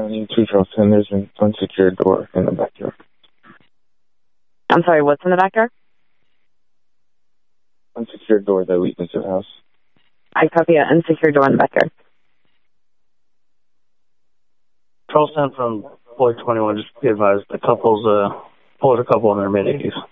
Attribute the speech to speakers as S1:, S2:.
S1: County 2 Charleston. There's an unsecured door in the backyard.
S2: I'm sorry, what's in the backyard?
S1: Unsecured door that leads into the house.
S2: I copy an unsecured door in the backyard.
S3: Charleston from Floyd 21, just be advised, the couple's older couple in their mid-80s.